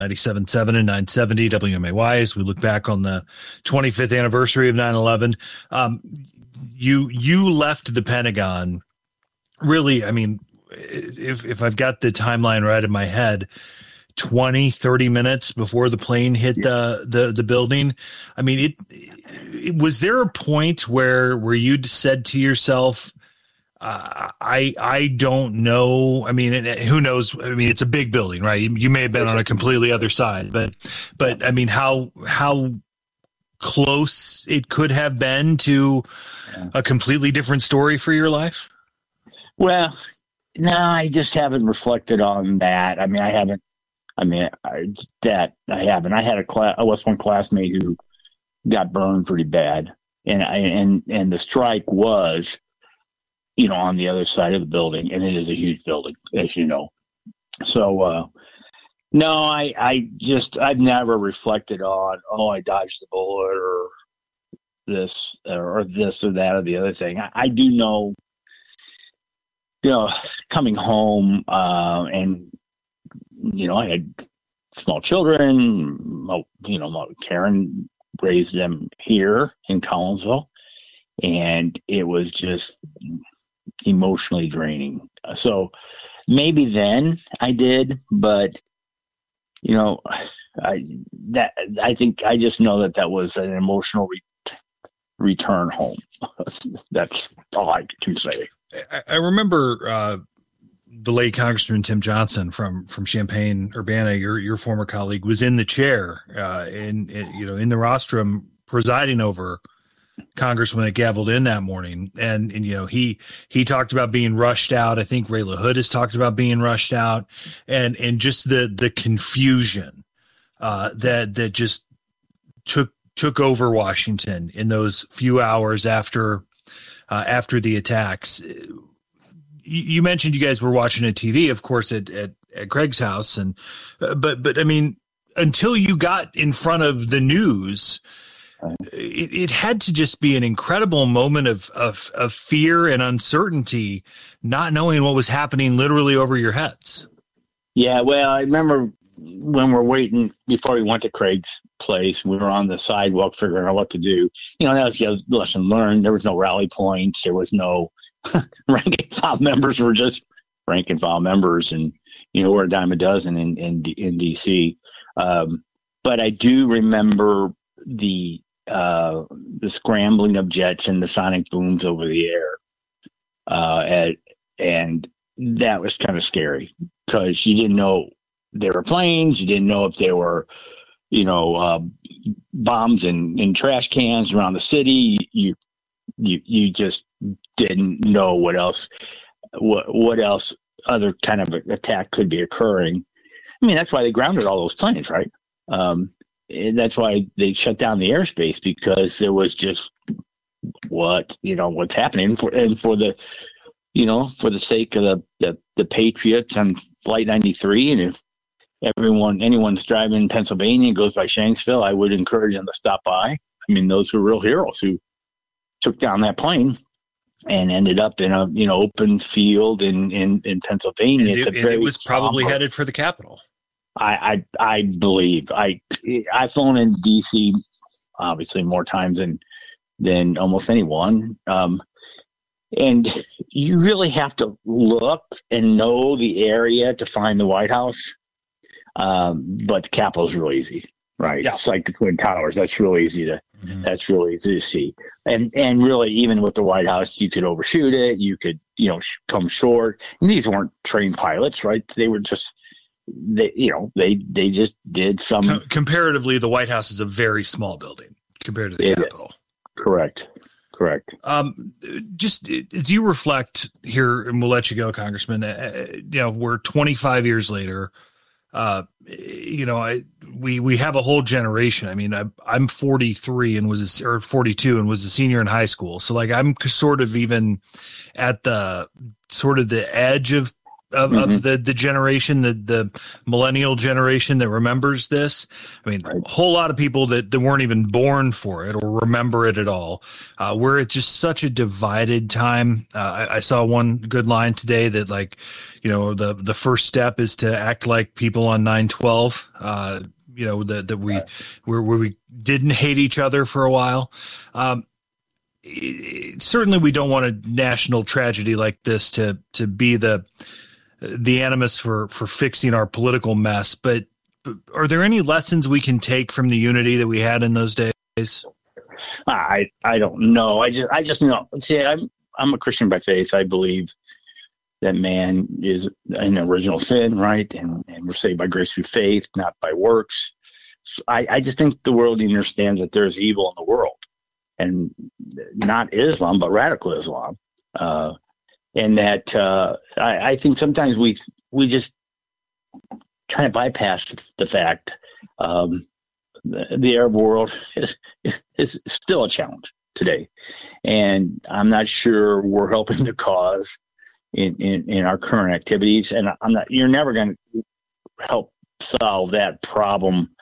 97.7 and 970 WMAY as we look back on the 25th anniversary of 9/11. You left the Pentagon, really, I mean, if I've got the timeline right in my head, 20, 30 minutes before the plane hit the building. I mean, was there a point where you'd said to yourself, I don't know. I mean, who knows? I mean, it's a big building, right? You may have been on a completely other side, but I mean, how close it could have been to a completely different story for your life? Well, no, I just haven't reflected on that. I mean, I haven't. I mean, I had a West Point classmate who got burned pretty bad, and the strike was, on the other side of the building, and it is a huge building, as you know. So, no, I've never reflected on, I dodged the bullet or this or that or the other thing. I do know, coming home, and, I had small children, Karen raised them here in Collinsville, and it was just emotionally draining. So maybe then I did, but I think I just know that was an emotional return home. That's all I can say. I remember the late Congressman Tim Johnson from Champaign-Urbana, your former colleague, was in the chair in the rostrum presiding over Congress when it gavelled in that morning. And he talked about being rushed out. I think Ray LaHood has talked about being rushed out, and just the confusion that just took over Washington in those few hours after the attacks. You mentioned you guys were watching a TV, of course, at Craig's house, but I mean, until you got in front of the news, it had to just be an incredible moment of fear and uncertainty, not knowing what was happening literally over your heads. Yeah, well, I remember when we're waiting before we went to Craig's place, we were on the sidewalk figuring out what to do. That was the lesson learned. There was no rally points. There was no rank and file members. Were just rank and file members, and we're a dime a dozen in DC. But I do remember the scrambling of jets and the sonic booms over the air, and that was kind of scary because you didn't know they were planes. You didn't know if they were, bombs in trash cans around the city. You just didn't know what else other kind of attack could be occurring. I mean, that's why they grounded all those planes, right? And that's why they shut down the airspace, because there was just what's happening for the sake of the Patriots on Flight 93. And if anyone's driving Pennsylvania and goes by Shanksville, I would encourage them to stop by. I mean, those were real heroes who took down that plane and ended up in a open field in Pennsylvania. And it was probably headed for the Capitol. I believe I've flown in DC obviously more times than almost anyone. And you really have to look and know the area to find the White House. But the Capitol is really easy, right? Yeah. It's like the Twin Towers. That's really easy to see. And really, even with the White House, you could overshoot it. You could, come short. And these weren't trained pilots, right? They were just, they just did some. Comparatively, the White House is a very small building compared to the Capitol. Correct. Just as you reflect here, and we'll let you go, Congressman, we're 25 years later. We have a whole generation. I mean, I'm 43 or 42 and was a senior in high school. So like, I'm sort of even at the edge of of the generation, the millennial generation that remembers this. I mean, a whole lot of people that weren't even born for it or remember it at all. We're at just such a divided time. I saw one good line today that, like, the first step is to act like people on 9/12. Where we didn't hate each other for a while. Certainly we don't want a national tragedy like this to be the animus for fixing our political mess. But are there any lessons we can take from the unity that we had in those days? I don't know. I just know. See, I'm a Christian by faith. I believe that man is an original sin, right? And we're saved by grace through faith, not by works. I just think the world understands that there's evil in the world, and not Islam, but radical Islam. And that I think sometimes we just kind of bypass the fact the Arab world is still a challenge today. And I'm not sure we're helping the cause in our current activities. And you're never going to help solve that problem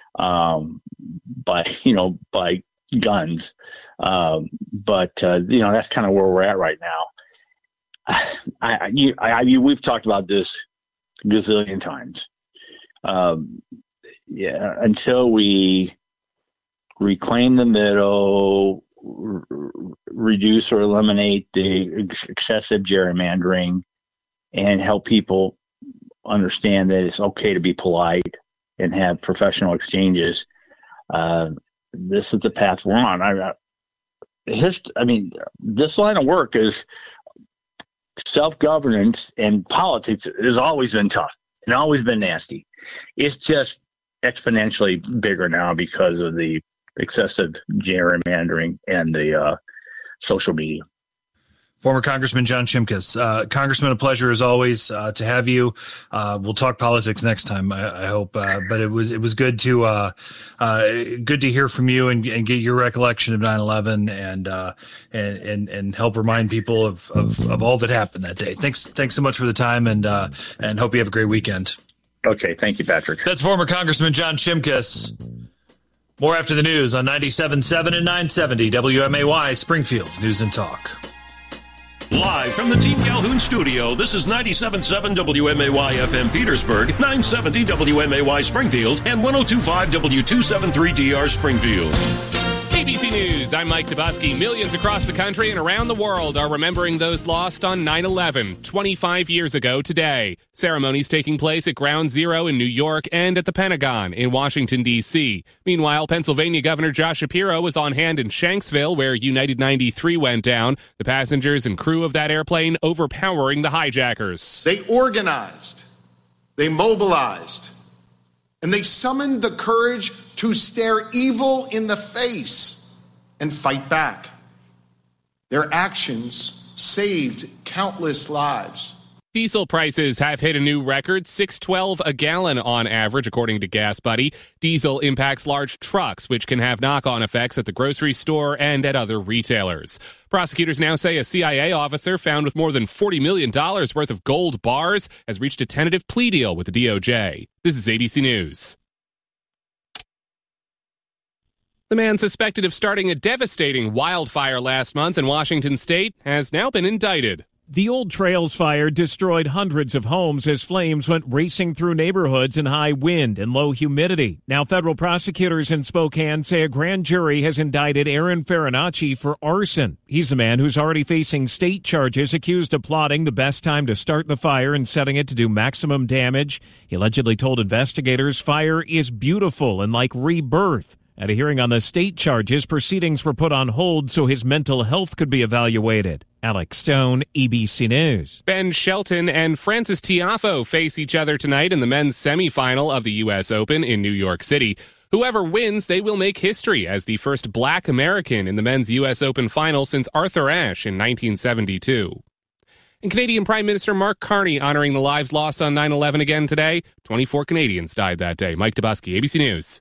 by guns. But that's kind of where we're at right now. We've talked about this a gazillion times. Until we reclaim the middle, reduce or eliminate the excessive gerrymandering, and help people understand that it's okay to be polite and have professional exchanges. This is the path we're on. This line of work is self-governance, and politics has always been tough and always been nasty. It's just exponentially bigger now because of the excessive gerrymandering and the social media. Former Congressman John Shimkus. Congressman, a pleasure as always to have you. We'll talk politics next time, I hope. But it was good to hear from you and get your recollection of 9/11 and help remind people of all that happened that day. Thanks so much for the time, and hope you have a great weekend. Okay, thank you, Patrick. That's former Congressman John Shimkus. More after the news on 97.7 and 970 WMAY, Springfield's News and Talk. Live from the Team Calhoun studio, this is 97.7 WMAY FM Petersburg, 970 WMAY Springfield, and 102.5 W273DR Springfield. ABC News, I'm Mike Dubusky. Millions across the country and around the world are remembering those lost on 9/11, 25 years ago today. Ceremonies taking place at Ground Zero in New York and at the Pentagon in Washington, D.C. Meanwhile, Pennsylvania Governor Josh Shapiro was on hand in Shanksville, where United 93 went down. The passengers and crew of that airplane overpowering the hijackers. They organized, they mobilized, and they summoned the courage to stare evil in the face and fight back. Their actions saved countless lives. Diesel prices have hit a new record, $6.12 a gallon on average, according to Gas Buddy. Diesel impacts large trucks, which can have knock-on effects at the grocery store and at other retailers. Prosecutors now say a CIA officer found with more than $40 million worth of gold bars has reached a tentative plea deal with the DOJ. This is ABC News. The man suspected of starting a devastating wildfire last month in Washington state has now been indicted. The Old Trails fire destroyed hundreds of homes as flames went racing through neighborhoods in high wind and low humidity. Now, federal prosecutors in Spokane say a grand jury has indicted Aaron Farinacci for arson. He's the man who's already facing state charges accused of plotting the best time to start the fire and setting it to do maximum damage. He allegedly told investigators fire is beautiful and like rebirth. At a hearing on the state charges, proceedings were put on hold so his mental health could be evaluated. Alex Stone, ABC News. Ben Shelton and Frances Tiafoe face each other tonight in the men's semifinal of the U.S. Open in New York City. Whoever wins, they will make history as the first black American in the men's U.S. Open final since Arthur Ashe in 1972. And Canadian Prime Minister Mark Carney honoring the lives lost on 9/11 again today. 24 Canadians died that day. Mike Dubusky, ABC News.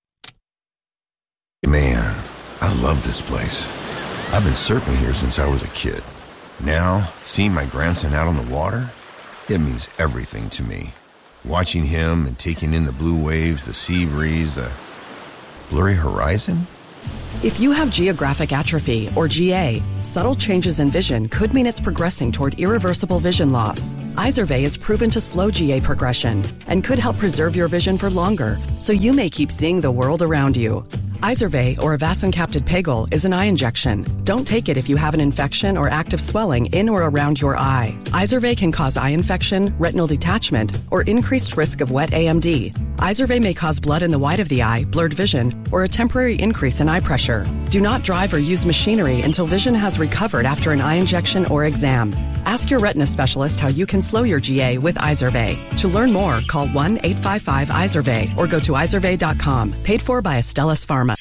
Man, I love this place. I've been surfing here since I was a kid. Now, seeing my grandson out on the water, It means everything to me. Watching him and taking in the blue waves, the sea breeze, the blurry horizon. If you have geographic atrophy, or GA, subtle changes in vision could mean it's progressing toward irreversible vision loss. Izervay is proven to slow GA progression and could help preserve your vision for longer, so you may keep seeing the world around you. Izervay, or avacincaptad pegol, is an eye injection. Don't take it if you have an infection or active swelling in or around your eye. Izervay can cause eye infection, retinal detachment, or increased risk of wet AMD. Izervay may cause blood in the white of the eye, blurred vision, or a temporary increase in eye pressure. Do not drive or use machinery until vision has recovered after an eye injection or exam. Ask your retina specialist how you can slow your GA with Izervay. To learn more, call 1-855-IZERVAY or go to izervay.com. Paid for by Astellas Pharma.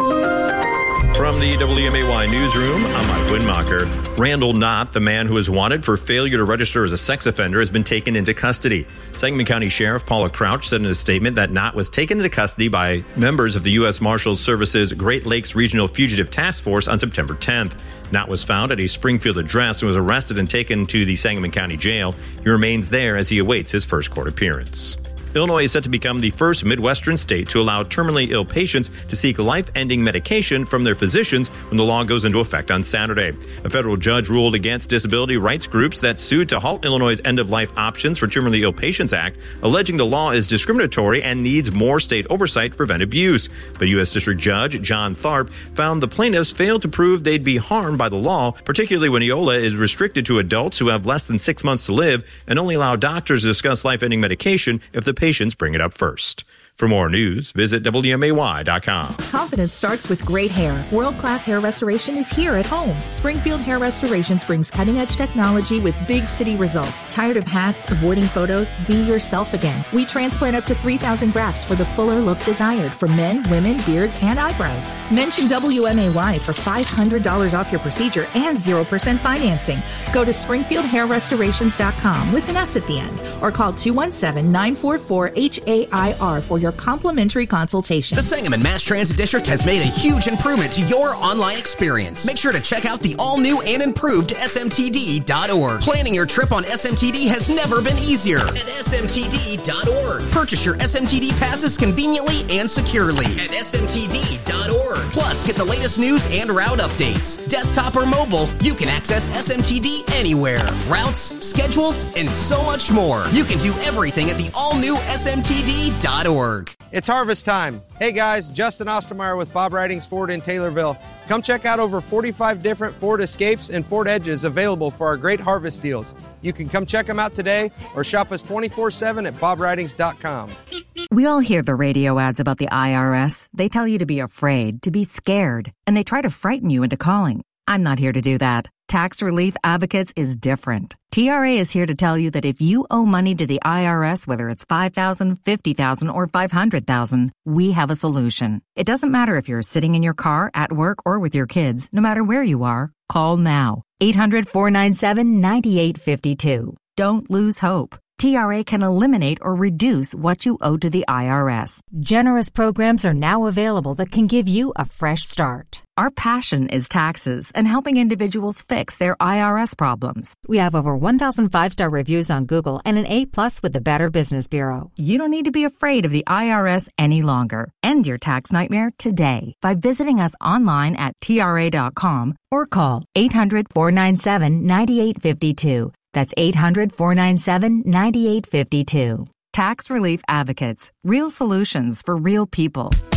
From the WMAY newsroom, I'm Mike Windmacher. Randall Knott, the man who is wanted for failure to register as a sex offender, has been taken into custody. Sangamon County Sheriff Paula Crouch said in a statement that Knott was taken into custody by members of the U.S. Marshals Service's Great Lakes Regional Fugitive Task Force on September 10th. Knott was found at a Springfield address and was arrested and taken to the Sangamon County Jail. He remains there as he awaits his first court appearance. Illinois is set to become the first Midwestern state to allow terminally ill patients to seek life-ending medication from their physicians when the law goes into effect on Saturday. A federal judge ruled against disability rights groups that sued to halt Illinois' End-of-Life Options for Terminally Ill Patients Act, alleging the law is discriminatory and needs more state oversight to prevent abuse. But U.S. District Judge John Tharp found the plaintiffs failed to prove they'd be harmed by the law, particularly when EOLA is restricted to adults who have less than 6 months to live and only allow doctors to discuss life-ending medication if the patients bring it up first. For more news, visit WMAY.com. Confidence starts with great hair. World-class hair restoration is here at home. Springfield Hair Restorations brings cutting-edge technology with big city results. Tired of hats, avoiding photos? Be yourself again. We transplant up to 3,000 grafts for the fuller look desired for men, women, beards, and eyebrows. Mention WMAY for $500 off your procedure and 0% financing. Go to SpringfieldHairRestorations.com with an S at the end or call 217-944-HAIR for your complimentary consultation. The Sangamon Mass Transit District has made a huge improvement to your online experience. Make sure to check out the all-new and improved SMTD.org. Planning your trip on SMTD has never been easier at SMTD.org. Purchase your SMTD passes conveniently and securely at SMTD.org. Plus, get the latest news and route updates. Desktop or mobile, you can access SMTD anywhere. Routes, schedules, and so much more. You can do everything at the all-new SMTD.org. It's harvest time. Hey guys, Justin Ostermeyer with Bob Ridings Ford in Taylorville. Come check out over 45 different Ford Escapes and Ford Edges available for our great harvest deals. You can come check them out today or shop us 24/7 at bobridings.com. We all hear the radio ads about the IRS. They tell you to be afraid, to be scared, and they try to frighten you into calling. I'm not here to do that. Tax Relief Advocates is different. TRA is here to tell you that if you owe money to the IRS, whether it's $5,000, $50,000, or $500,000, we have a solution. It doesn't matter if you're sitting in your car, at work, or with your kids. No matter where you are, call now. 800-497-9852. Don't lose hope. TRA can eliminate or reduce what you owe to the IRS. Generous programs are now available that can give you a fresh start. Our passion is taxes and helping individuals fix their IRS problems. We have over 1,000 5-star reviews on Google and an A+ with the Better Business Bureau. You don't need to be afraid of the IRS any longer. End your tax nightmare today by visiting us online at TRA.com or call 800-497-9852. That's 800-497-9852. Tax Relief Advocates. Real solutions for real people.